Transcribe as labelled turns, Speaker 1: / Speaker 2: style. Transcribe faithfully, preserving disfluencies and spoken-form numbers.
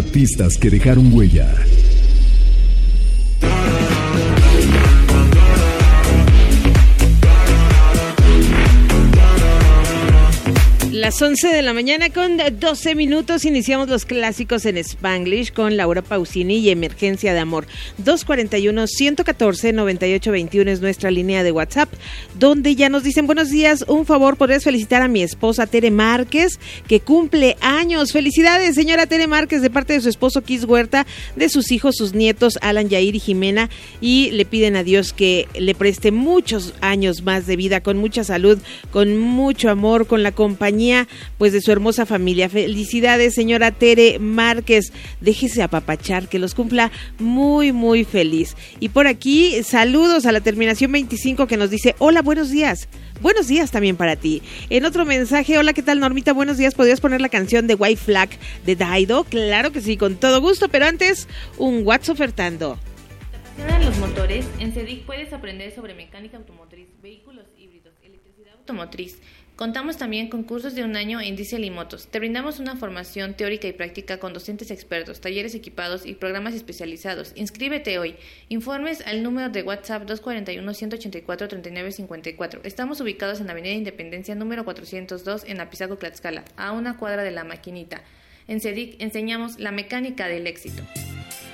Speaker 1: Artistas que dejaron huella.
Speaker 2: Las once de la mañana con doce minutos iniciamos los clásicos en Spanglish con Laura Pausini y Emergencia de Amor. dos cuarenta y uno, ciento catorce, noventa y ocho veintiuno es nuestra línea de WhatsApp, donde ya nos dicen: buenos días, un favor, ¿podrías felicitar a mi esposa Tere Márquez, que cumple años? Felicidades, señora Tere Márquez, de parte de su esposo Kis Huerta, de sus hijos, sus nietos Alan, Yair y Jimena, y le piden a Dios que le preste muchos años más de vida, con mucha salud, con mucho amor, con la compañía pues de su hermosa familia. Felicidades, señora Tere Márquez, déjese apapachar, que los cumpla muy muy feliz. Y por aquí saludos a la terminación veinticinco, que nos dice: hola, buenos días. Buenos días también para ti. En otro mensaje: hola, ¿qué tal, Normita? Buenos días, ¿podrías poner la canción de White Flag de Dido? Claro que sí, con todo gusto, pero antes un WhatsApp ofertando.
Speaker 3: ¿Te apasionan los motores? En CEDIC puedes aprender sobre mecánica automotriz, vehículos híbridos, electricidad automotriz. Contamos también con cursos de un año en diésel y motos. Te brindamos una formación teórica y práctica con docentes expertos, talleres equipados y programas especializados. Inscríbete hoy. Informes al número de WhatsApp dos cuarenta y uno, ciento ochenta y cuatro, treinta y nueve cincuenta y cuatro. Estamos ubicados en Avenida Independencia número cuatrocientos dos en Apizaco, Tlaxcala, a una cuadra de La Maquinita. En CEDIC enseñamos la mecánica del éxito.